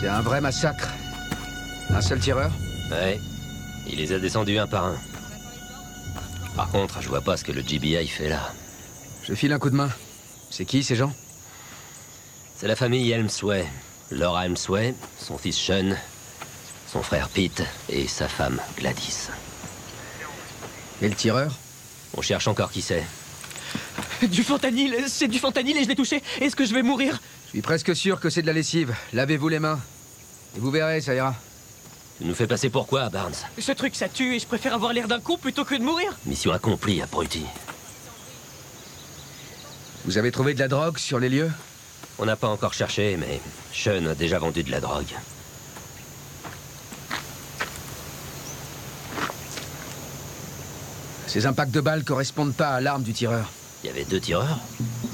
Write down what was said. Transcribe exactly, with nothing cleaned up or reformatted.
C'est un vrai massacre. Un seul tireur? Ouais. Il les a descendus un par un. Par contre, je vois pas ce que le G B I fait là. Je file un coup de main. C'est qui, ces gens? C'est la famille Helmsway. Laura Helmsway, son fils Sean, son frère Pete et sa femme Gladys. Et le tireur? On cherche encore qui c'est. Du fentanyl, c'est du fentanyl et je l'ai touché. Est-ce que je vais mourir? Je suis presque sûr que c'est de la lessive. Lavez-vous les mains. Et vous verrez, ça ira. Tu nous fais passer pour quoi, Barnes? Ce truc, ça tue et je préfère avoir l'air d'un con plutôt que de mourir. Mission accomplie, abruti. Vous avez trouvé de la drogue sur les lieux? On n'a pas encore cherché, mais Sean a déjà vendu de la drogue. Ces impacts de balles correspondent pas à l'arme du tireur. Il y avait deux tireurs?